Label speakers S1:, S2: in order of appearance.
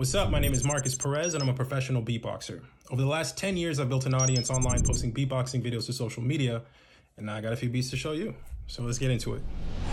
S1: What's up? My name is Marcus Perez, and I'm a professional beatboxer. Over the last 10 years, I've built an audience online posting beatboxing videos to social media, and now I got a few beats to show you. So let's get into it.